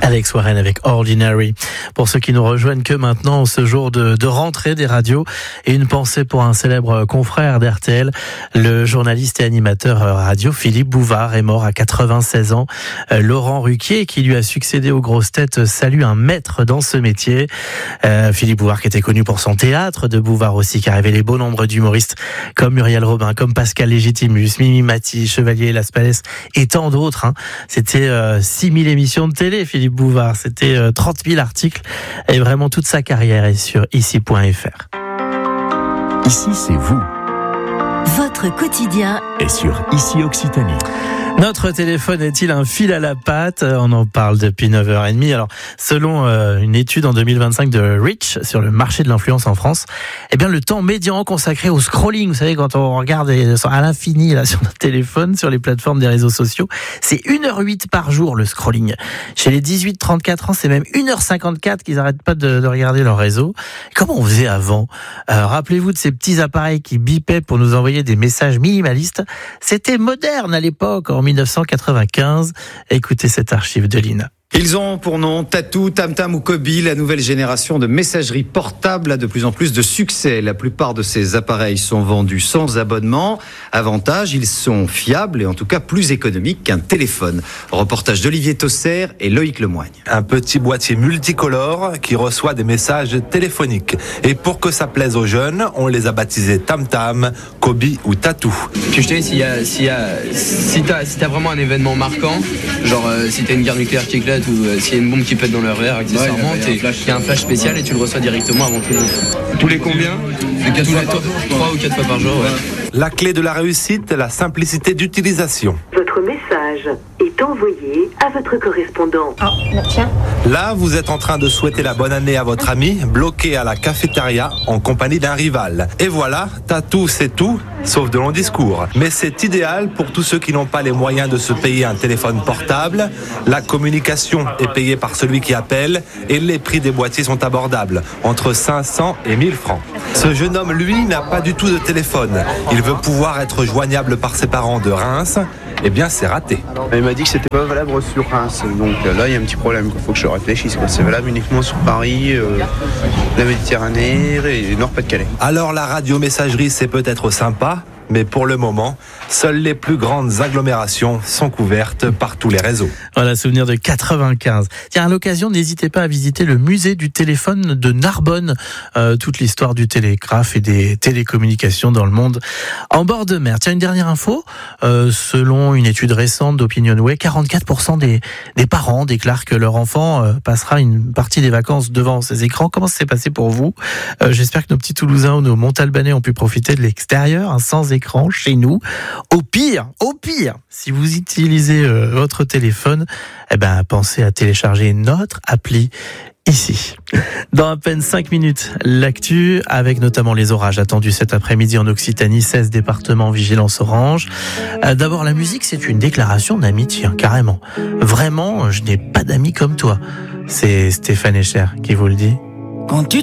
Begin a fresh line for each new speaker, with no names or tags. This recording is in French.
Alex Warren avec Ordinary. Pour ceux qui nous rejoignent que maintenant, ce jour de rentrée des radios, et une pensée pour un célèbre confrère d'RTL, le journaliste et animateur radio Philippe Bouvard est mort à 96 ans. Laurent Ruquier, qui lui a succédé aux grosses têtes, salue un maître dans ce métier. Philippe Bouvard qui était connu pour son théâtre de Bouvard aussi, qui a révélé beau nombre d'humoristes comme Muriel Robin, comme Pascal Légitimus, Mimi Mati, Chevalier Las Palais et tant d'autres. C'était 6000 émissions de télé, Philippe Bouvard. C'était 30 000 articles et vraiment toute sa carrière est sur ici.fr.
Ici, c'est vous.
Votre quotidien
est sur Ici Occitanie.
Notre téléphone est-il un fil à la patte ? On en parle depuis 9h30. Alors, selon une étude en 2025 de Reach sur le marché de l'influence en France, eh bien, le temps médian consacré au scrolling, vous savez, quand on regarde à l'infini là sur notre téléphone, sur les plateformes des réseaux sociaux, c'est 1h08 par jour le scrolling. Chez les 18-34 ans, c'est même 1h54 qu'ils n'arrêtent pas de regarder leur réseau. Comment on faisait avant ? Rappelez-vous de ces petits appareils qui bipaient pour nous envoyer des messages minimalistes. C'était moderne à l'époque, en 1995. Écoutez cette archive de Lina.
Ils ont pour nom Tatou, Tamtam ou Kobi. La nouvelle génération de messagerie portable a de plus en plus de succès. La plupart de ces appareils sont vendus sans abonnement. Avantage, ils sont fiables et en tout cas plus économiques qu'un téléphone. Reportage d'Olivier Tosser et Loïc Lemoigne.
Un petit boîtier multicolore qui reçoit des messages téléphoniques. Et pour que ça plaise aux jeunes, on les a baptisés Tamtam, Kobi ou Tatou.
Puis je te dis, si t'as vraiment un événement marquant, genre si t'as une guerre nucléaire qui éclate ou s'il y a une bombe qui pète dans leur verre, accessoirement, il y a un flash spécial et tu le reçois directement avant tout le monde. Tous les combien ? 3 ou 4 fois par jour, ouais.
La clé de la réussite, la simplicité d'utilisation.
Votre message est envoyé à votre correspondant.
Ah, tiens.
Là, vous êtes en train de souhaiter la bonne année à votre ami, bloqué à la cafétéria en compagnie d'un rival. Et voilà, Tatou, c'est tout, sauf de longs discours. Mais c'est idéal pour tous ceux qui n'ont pas les moyens de se payer un téléphone portable. La communication est payée par celui qui appelle et les prix des boîtiers sont abordables, entre 500 et 1000 francs. Ce jeune homme, lui, n'a pas du tout de téléphone. Il veut pouvoir être joignable par ses parents de Reims. Eh bien, c'est raté.
Il m'a dit que c'était pas valable sur Reims, donc là il y a un petit problème, il faut que je réfléchisse. C'est valable uniquement sur Paris, la Méditerranée et Nord-Pas-de-Calais.
Alors la radio-messagerie, c'est peut-être sympa, mais pour le moment, seules les plus grandes agglomérations sont couvertes par tous les réseaux.
Voilà, souvenir de 95. Tiens, à l'occasion, n'hésitez pas à visiter le musée du téléphone de Narbonne, toute l'histoire du télégraphe et des télécommunications dans le monde en bord de mer. Tiens, une dernière info, selon une étude récente d'Opinionway, 44% des parents déclarent que leur enfant passera une partie des vacances devant ses écrans. Comment ça s'est passé pour vous ? J'espère que nos petits Toulousains ou nos Montalbanais ont pu profiter de l'extérieur, sans écran, chez nous. Au pire, si vous utilisez votre téléphone, pensez à télécharger notre appli ici. Dans à peine 5 minutes, l'actu, avec notamment les orages attendus cet après-midi en Occitanie, 16 départements vigilance orange. D'abord, la musique, c'est une déclaration d'amitié, carrément. Vraiment, je n'ai pas d'amis comme toi. C'est Stéphane Echer qui vous le dit.
Quand tu